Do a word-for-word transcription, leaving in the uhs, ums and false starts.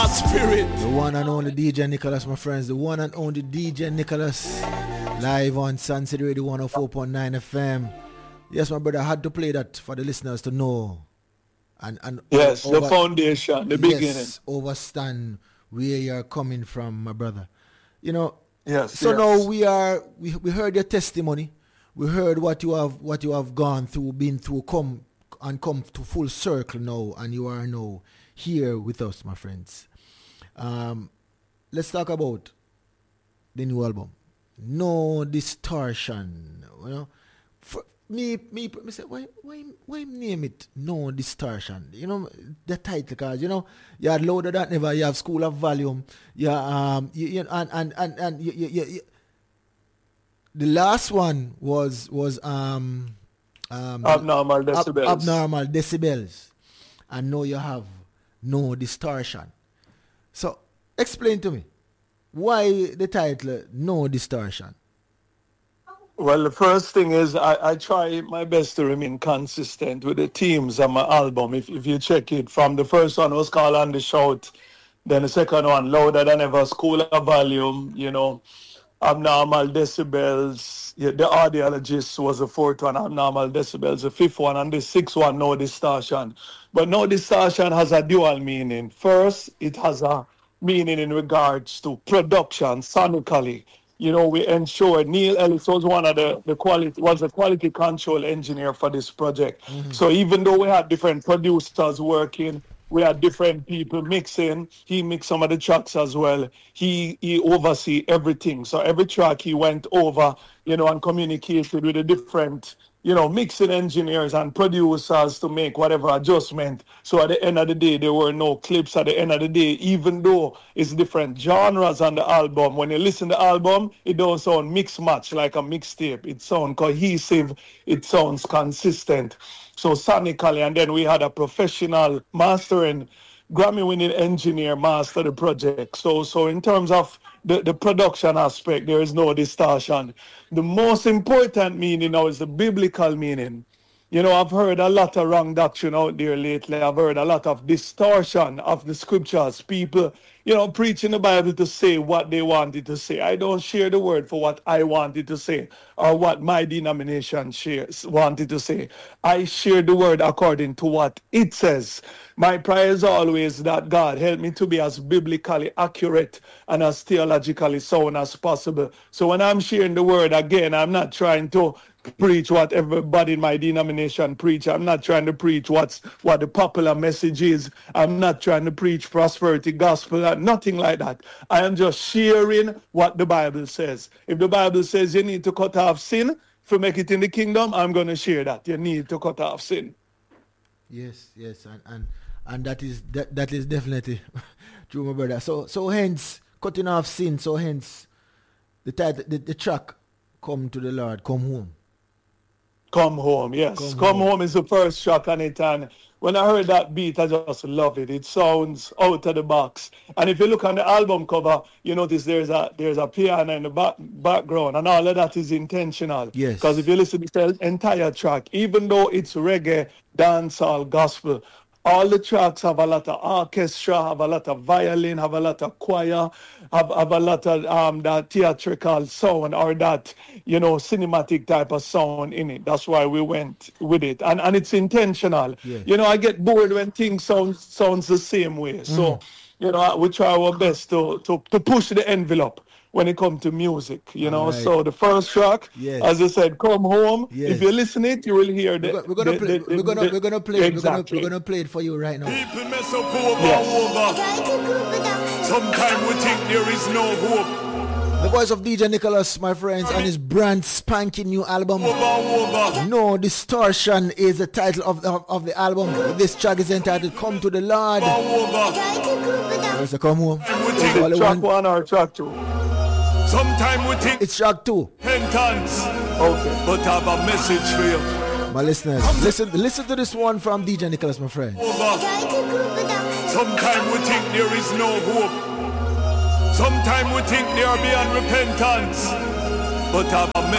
hot spirit. The one and only D J Nicholas, my friends. The one and only D J Nicholas. Live on Sun City Radio one oh four point nine F M. Yes, my brother, I had to play that for the listeners to know. And, and yes, over, the foundation, the yes, beginning. Understand where you're coming from, my brother. You know, yes. So yes. now we are, we, we heard your testimony. We heard what you have what you have gone through, been through, come and come to full circle now, and you are now here with us, my friends. Um, let's talk about the new album, No Distortion. You know, for me, me, me say, why, why, why name it No Distortion? You know, the title, because you know, you had Louder Than Ever, you have School of Volume, yeah, um, you, you, and and and and you, you, you, you, the last one was was um, um Abnormal Decibels. Ab- abnormal Decibels, and now you have No Distortion. So explain to me why the title No Distortion. Well, the first thing is I, I try my best to remain consistent with the themes of my album. If if you check it, from the first one was called On the Shout, then the second one Louder Than Ever, School of Volume, you know. Abnormal Decibels, yeah, the Audiologist was the fourth one, Abnormal Decibels, the fifth one, and the sixth one, No Distortion. But No Distortion has a dual meaning. First, it has a meaning in regards to production, sonically. You know, we ensured Neil Ellis was one of the, the quality, was a quality control engineer for this project. Mm-hmm. So even though we had different producers working, we had different people mixing. He mixed some of the tracks as well. He he oversee everything. So every track he went over, you know, and communicated with the different, you know, mixing engineers and producers to make whatever adjustment. So at the end of the day, there were no clips at the end of the day, even though it's different genres on the album. When you listen to the album, it don't sound mix match like a mixtape. It sounds cohesive. It sounds consistent. So sonically, and then we had a professional mastering, Grammy-winning engineer master the project. So so in terms of the, the production aspect, there is no distortion. The most important meaning now is the biblical meaning. You know, I've heard a lot of wrong doctrine out there lately. I've heard a lot of distortion of the scriptures. People, you know, preaching the Bible to say what they wanted to say. I don't share the word for what I wanted to say or what my denomination shares wanted to say. I share the word according to what it says. My prayer is always that God help me to be as biblically accurate and as theologically sound as possible. So when I'm sharing the word, again, I'm not trying to preach what everybody in my denomination preach. I'm not trying to preach what's what the popular message is. I'm not trying to preach prosperity gospel, nothing like that. I am just sharing what the Bible says. If the Bible says you need to cut off sin to make it in the kingdom, I'm going to share that. You need to cut off sin. Yes, yes, and and, and that is that, that is definitely true, my brother. So so hence cutting off sin. So hence the title, the, the track, Come to the Lord, Come Home. Come Home, yes. Come, Come home. home is the first track on it, and when I heard that beat, I just love it. It sounds out of the box. And if you look on the album cover, you notice there's a there's a piano in the back, background, and all of that is intentional. Yes. Because if you listen to the entire track, even though it's reggae, dancehall, gospel, all the tracks have a lot of orchestra, have a lot of violin, have a lot of choir, have, have a lot of um, that theatrical sound or that, you know, cinematic type of sound in it. That's why we went with it. And and it's intentional. Yeah. You know, I get bored when things sound sounds the same way. Mm. So, you know, we try our best to, to, to push the envelope when it comes to music, you know. Right. So the first track, yes. as I said, Come Home. Yes. If you listen it, you will hear the. We're gonna the, play. The, we're gonna the, we're gonna play. Exactly. We're gonna, we're gonna play it for you right now. People mess up over yes. over. Sometimes we think there is no hope. The voice of D J Nicholas, my friends, and his brand spanking new album. Over, over. No Distortion is the title of the, of the album. This track is entitled Come to the Lord. Where's the Come Home? Is it track one, one or track two? Sometimes we think it's track two. Repentance. Okay. But I have a message for you. My listeners, listen listen to this one from D J Nicholas, my friend. Sometimes we think there is no hope. Sometimes we think they are beyond repentance. But I have a